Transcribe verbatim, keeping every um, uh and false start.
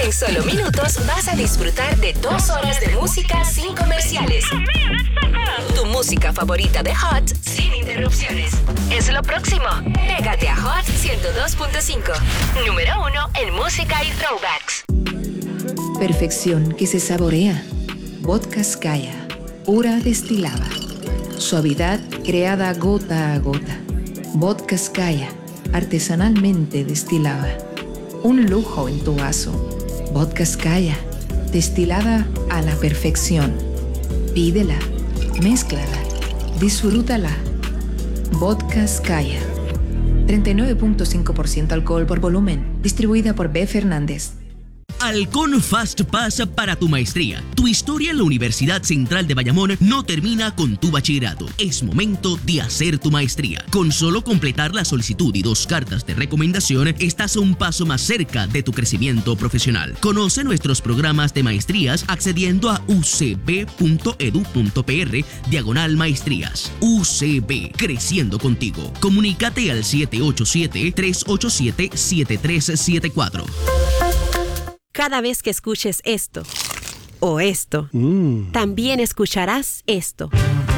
En solo minutos vas a disfrutar de dos horas de música sin comerciales. Tu música favorita de Hot sin interrupciones. Es lo próximo. Pégate a Hot ciento dos punto cinco. Número uno en música y throwbacks. Perfección que se saborea. Vodka Skaya, pura destilada. Suavidad creada gota a gota. Vodka Skaya, artesanalmente destilada. Un lujo en tu vaso. Vodka Skaya, destilada a la perfección. Pídela, mézclala, disfrútala. Vodka Skaya. treinta y nueve punto cinco por ciento alcohol por volumen. Distribuida por B. Fernández. Halcón Fast Pass para tu maestría. Tu historia en la Universidad Central de Bayamón no termina con tu bachillerato. Es momento de hacer tu maestría. Con solo completar la solicitud y dos cartas de recomendación, estás un paso más cerca de tu crecimiento profesional. Conoce nuestros programas de maestrías accediendo a ucb.edu.pr diagonal maestrías. U C B, creciendo contigo. Comunícate al siete ocho siete, tres ocho siete, siete tres siete cuatro. Cada vez que escuches esto o esto, mm. también escucharás esto.